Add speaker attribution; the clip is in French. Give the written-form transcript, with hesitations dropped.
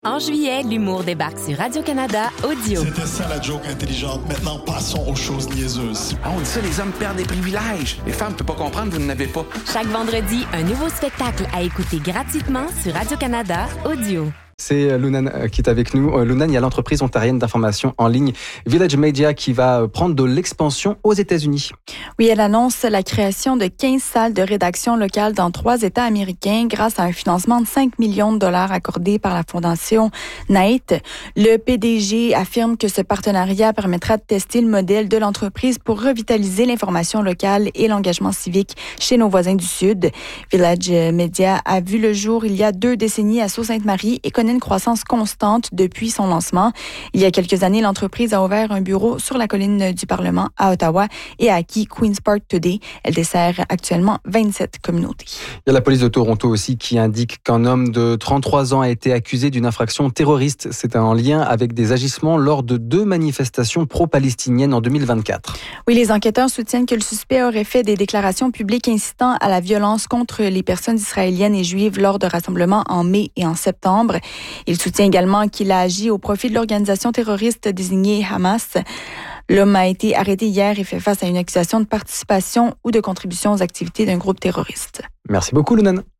Speaker 1: En juillet, l'humour débarque sur Radio-Canada Audio.
Speaker 2: C'était ça la joke intelligente. Maintenant, passons aux choses niaiseuses.
Speaker 3: Ah, on dit ça, les hommes perdent des privilèges. Les femmes ne peuvent pas comprendre, vous n'en avez pas.
Speaker 1: Chaque vendredi, un nouveau spectacle à écouter gratuitement sur Radio-Canada Audio.
Speaker 4: C'est Lunan qui est avec nous. Lunan, il y a l'entreprise ontarienne d'information en ligne Village Media qui va prendre de l'expansion aux États-Unis.
Speaker 5: Oui, elle annonce la création de 15 salles de rédaction locales dans 3 États américains grâce à un financement de 5 millions de dollars accordé par la Fondation Knight. Le PDG affirme que ce partenariat permettra de tester le modèle de l'entreprise pour revitaliser l'information locale et l'engagement civique chez nos voisins du Sud. Village Media a vu le jour il y a 2 décennies à Sault-Sainte-Marie et connaît une croissance constante depuis son lancement. Il y a quelques années, l'entreprise a ouvert un bureau sur la colline du Parlement à Ottawa et a acquis Queen's Park Today. Elle dessert actuellement 27 communautés.
Speaker 4: Il y a la police de Toronto aussi qui indique qu'un homme de 33 ans a été accusé d'une infraction terroriste. C'est en lien avec des agissements lors de 2 manifestations pro-palestiniennes en 2024.
Speaker 5: Oui, les enquêteurs soutiennent que le suspect aurait fait des déclarations publiques incitant à la violence contre les personnes israéliennes et juives lors de rassemblements en mai et en septembre. Il soutient également qu'il a agi au profit de l'organisation terroriste désignée Hamas. L'homme a été arrêté hier et fait face à une accusation de participation ou de contribution aux activités d'un groupe terroriste.
Speaker 4: Merci beaucoup, Lunan.